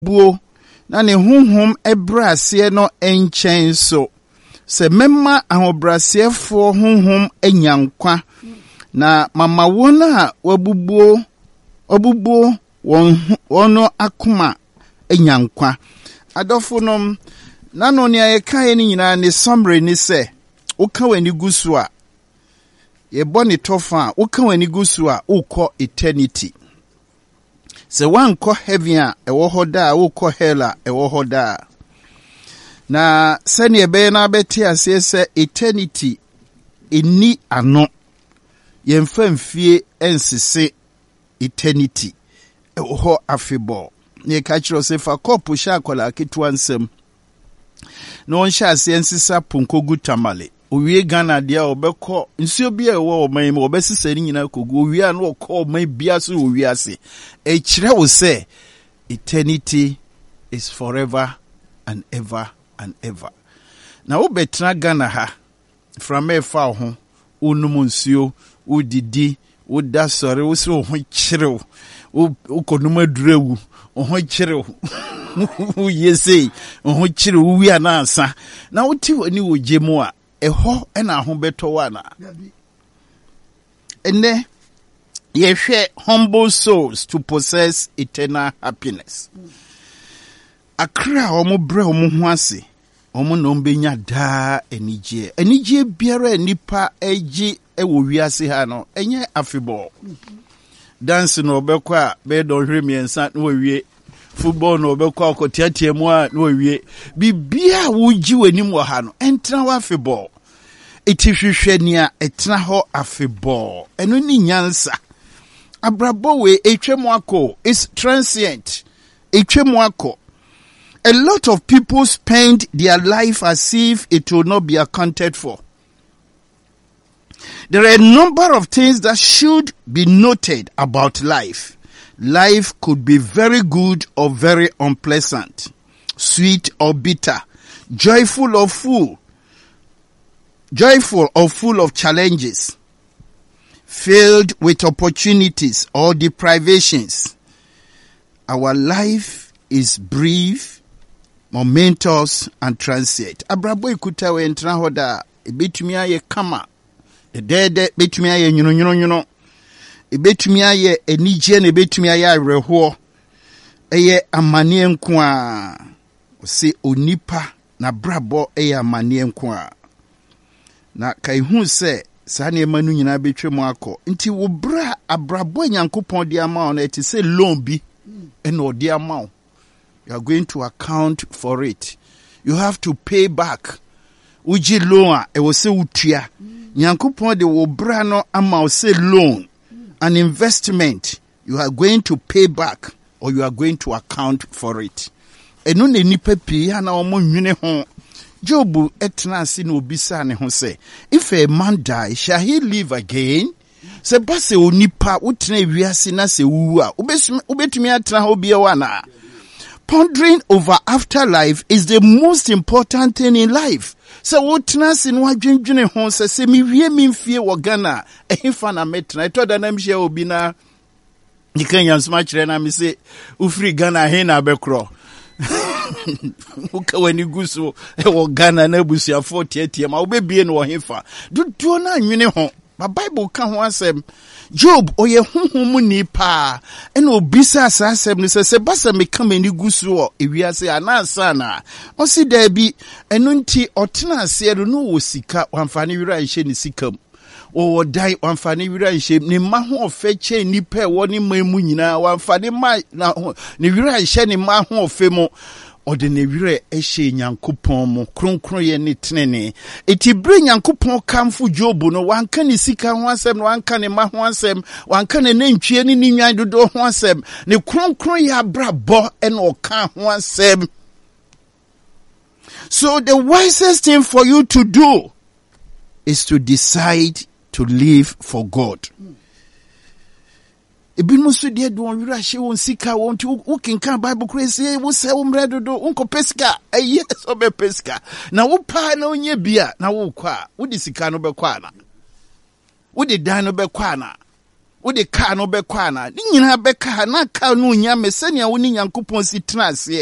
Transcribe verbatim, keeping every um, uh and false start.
buo na ne honhom ebrase no enchen so se memma ahobrasefo honhom enyankwa na mama wona wabubuo obubuo won ono akoma enyankwa adofonom nano ne ayekae ni nyina ne summary ni se woka wani gusu a ye boni tofa woka wani gusu a ukọ eternity se wankọ heaven a ewo hoda a ukọ hell a ewo hoda na se ne be na beti ase se eternity eni ano ye mfamfie ensese eternity ewo ho afebo ne ka kiro se fa kopo sha akola ketu nsem no nsha ase ensisa punkogu tamale owie Ghana dia obekọ nsuo bia ewo oman mu obesisari nyina kogu owie an okọ oman bia so owie ase e kire wo se eternity is forever and ever and ever. Na wo betra Ghana ha from efa ho onum nsuo udidi woda sore wo se ho kire wo ukonum adurewu ho kire yese ho kire wo wi anansa na woti wani wo jemu a eho ena ho beto wana ene ye hwe humble souls to possess eternal happiness akra omo bre omo ho ase omo no mbenya da enije enije biara nipa eji ewo wiase ha no enye afebo dance no obekọ a be do hwe miensa no wie football no obekọ akotiatie mu a no wie bibia wuji wanim wo ha no entra wa afebo etihwehwania etna ho afebo eno ni nyansa abrabo we etwemu akọ is transient etwemu akọ. A lot of people spend their life as if it will not be accounted for. There are a number of things that should be noted about life. Life could be very good or very unpleasant, sweet or bitter, joyful or full, joyful or full of challenges, filled with opportunities or deprivations. Our life is brief, momentous and transient. Abrabo ikuta we entra hoda ebetumi aye kama edede betumi aye nyuno nyuno nyuno ebetumi aye enije na ebetumi aye areho eye amane nko a se onipa na brabo eye amane nko a na kai hu se sa ne manu nyina betwemu akọ nti wo bra abrabo nyankopon de ama na eti se loan bi ena odi ama. You are going to account for it. You have to pay back. Uji loan, e wo se utua. Nyankopon de wo bra no ama wo se loan, an investment. You are going to pay back or you are going to account for it. Eno ne nipa pii na omo nwene ho. Job etna ase na obisa ne ho se, if a man die, shall he live again? Se base onipa utna wiase na se wu a, ubetumi atna ho bia wana. Pondering over afterlife is the most important thing in life. So what nasi no adwendwene ho se se mi wie mi mfie wo Ghana ehfa na metra eto da na mhye obi na nikanya nsma kire na mi se ufri Ghana he na bekro uka wani guso e wo Ghana na busuafo tietie ma obebie no wo hefa duduo na anwene ho ba Bible ka ho asem Job oye honhom ni pa ena obisa asasem ni se se basa me kama ni gusu o ewiase anansa na o si da bi eno nti otena ase no wo sika wamfane wira nhye ni sikam o wodai wamfane wira nhye ni ma ho ofe che ni pa wo ni mamu nyina wamfane ma na ni wira nhye ni ma ho ofe mo ode ne wire ehye nyankopon mo kronkron ye ne tenene eti bre nyankopon kamfo Job no wanka ne sika ho asem no wanka ne ma ho asem wanka ne nantwie ne ni nwan dodo ho asem ne kronkron ya brabo en oka ho asem. So the wisest thing for you to do is to decide to live for God. Ebinu so de do wira hye won sika won ti wo kinkan Bible crazy wo se wo mredo do unko pesika eye so be pesika na wo pa na onye bia na wo kwa wo di sika no be kwa na wo di dan no be kwa na wo de car no be kwa na ni nyina be car na car no nya me sene wo ni Nyankopon si tena ase